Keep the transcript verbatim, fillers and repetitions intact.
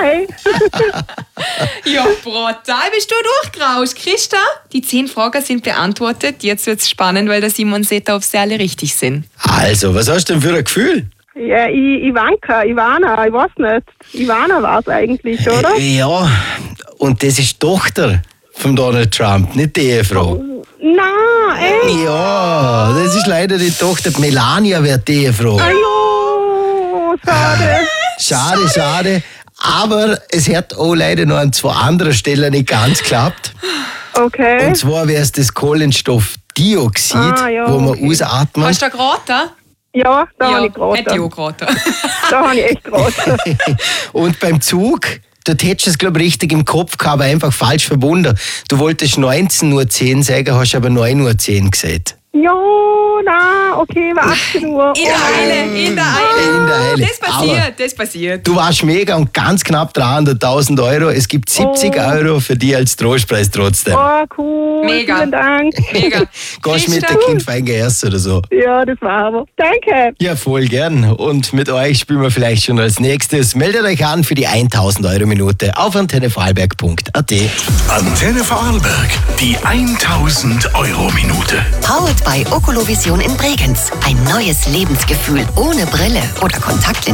Hi. Ja, brutal bist du durchgerauscht. Christa, die zehn Fragen sind beantwortet. Jetzt wird es spannend, weil der Simon sieht, ob sie alle richtig sind. Also, was hast du denn für ein Gefühl? Ja, I- Ivanka, Ivana, ich weiß nicht. Ivana war es eigentlich, oder? Äh, ja, und das ist die Tochter von Donald Trump, nicht die Ehefrau. Nein, ey. Ja, das ist leider die Tochter. Melania wird die Ehefrau. Ajo, schade. Schade, schade. Aber es hat auch leider noch an zwei anderen Stellen nicht ganz geklappt. Okay. Und zwar wäre es das Kohlenstoffdioxid, Ah, ja, wo man okay. ausatmet. Hast du da geraten? Ja, da habe ich hätte ich geraten. auch geraten. Da habe ich echt geraten. Und beim Zug, dort hättest du es, glaube ich, richtig im Kopf gehabt, aber einfach falsch verbunden. Du wolltest neunzehn Uhr zehn sagen, hast aber neun Uhr zehn gesagt. Ja, nein, okay, war achtzehn Uhr. In der Eile, in der Eile. In der Eile. Das passiert, das passiert. Du warst mega und ganz knapp dran an der tausend Euro. Es gibt siebzig Oh. Euro für dich als Trostpreis trotzdem. Oh, cool. Mega. Vielen Dank. Mega. Gehst mit Christa, der Kind fein gegessen oder so? Ja, das war aber. Danke. Ja, voll gern. Und mit euch spielen wir vielleicht schon als nächstes. Meldet euch an für die tausend Euro Minute auf antenne vorarlberg punkt a t. Antenne Vorarlberg, die tausend Euro Minute. Powered bei Oculovision in Bregenz. Ein neues Lebensgefühl ohne Brille oder Kontaktlinsen.